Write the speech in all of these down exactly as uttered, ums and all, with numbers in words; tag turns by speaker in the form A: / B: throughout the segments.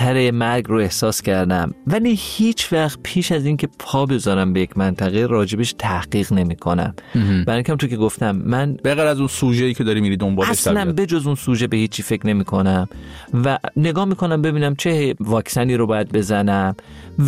A: خطر مرگ رو احساس کردم، ولی هیچ وقت پیش از این که پا بذارم به یک منطقه راجبش تحقیق نمی کنم. برای اینکه تو که گفتم من
B: به غیر از اون سوژه‌ای که داری میری دنبالش
A: اصلا به جز اون سوژه به هیچی فکر نمی کنم و نگاه می کنم ببینم چه واکسنی رو باید بزنم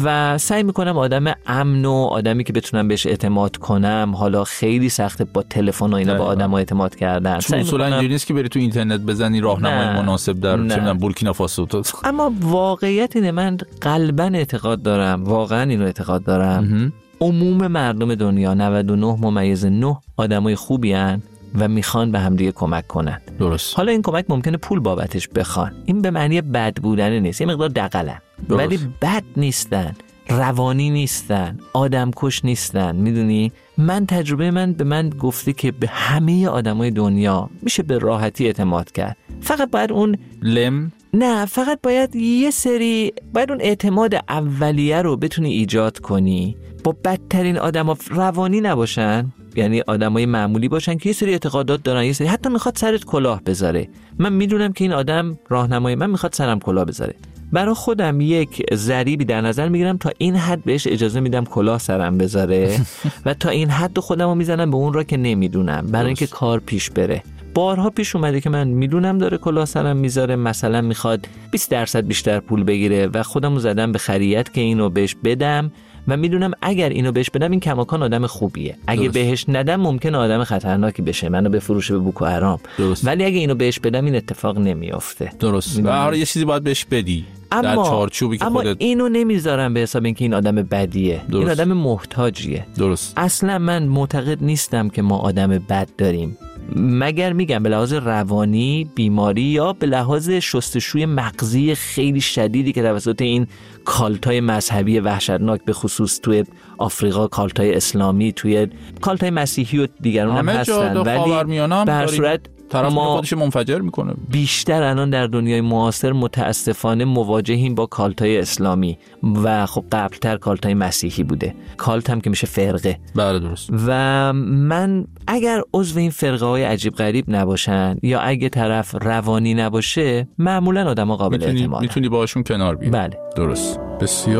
A: و سعی می کنم آدم امن و آدمی که بتونم بهش اعتماد کنم. حالا خیلی سخته با تلفن و اینا به آدم‌ها اعتماد کردن،
B: چون اصولا اینجوری نیست که بری تو اینترنت بزنی راهنمای مناسب در چه می‌دونم بورکینافاسو.
A: اما واقعیت اینه من قلباً اعتقاد دارم، واقعاً اینو اعتقاد دارم، عموم مردم دنیا نود و نه ممیز نه آدمای خوبی هن و میخوان به همدیگه کمک کنن.
B: درست.
A: حالا این کمک ممکنه پول بابتش بخوان، این به معنی بد بودن نیست، یه مقدار دغلن ولی بد نیستن، روانی نیستن، آدم کش نیستن. میدونی من تجربه من به من گفته که به همه آدمای دنیا میشه به راحتی اعتماد کرد، فقط باید اون
B: لم
A: نه فقط باید یه سری باید اون اعتماد اولیه رو بتونی ایجاد کنی. با بدترین آدما روانی نباشن، یعنی آدمای معمولی باشن که یه سری اعتقادات دارن، یه سری حتی میخواد سرت کلاه بذاره. من میدونم که این آدم راهنمای من میخواد سرم کلاه بذاره، برای خودم یک ضریبی در نظر میگیرم تا این حد بهش اجازه میدم کلاه سرم بذاره و تا این حد خودمو میزنم به اون را که نمیدونم، برای اینکه کار پیش بره. بارها پیش اومده که من میدونم داره کلاه سرم میذاره، مثلا میخواد بیست درصد بیشتر پول بگیره و خودمو زدم به خریت که اینو بهش بدم و میدونم اگر اینو بهش بدم این کماکان آدم خوبیه، اگه درست. بهش ندم ممکنه آدم خطرناکی بشه، منو بفروشه به بوکو حرام. ولی اگه اینو بهش بدم این اتفاق نمیافته.
B: درست. و هر یه چیزی باید بهش بدی
A: اما
B: در چارچوبی که
A: اما
B: خودت.
A: اینو نمیذارم به حساب اینکه این آدم بدیه. درست. این آدم محتاجیه.
B: درست.
A: اصلا من معتقد نیستم که ما آدم بد داریم، مگر میگم به لحاظ روانی بیماری یا به لحاظ شستشوی مغزی خیلی شدیدی که توسط این کالتای مذهبی وحشتناک به خصوص توی آفریقا، کالتای اسلامی، توی کالتای مسیحی و دیگران هم هستن، ولی به هر صورت
B: طرف خودش منفجر میکنه.
A: بیشتر الان در دنیای معاصر متاسفانه مواجهیم با کالتای اسلامی و خب قبلتر کالتای مسیحی بوده. کالت هم که میشه فرقه.
B: بله درست.
A: و من اگر عضو این فرقه های عجیب غریب نباشن یا اگه طرف روانی نباشه معمولا آدم‌ها قابل اعتمادن،
B: میتونی باشون کنار بیای.
A: بله
B: درست. بسیار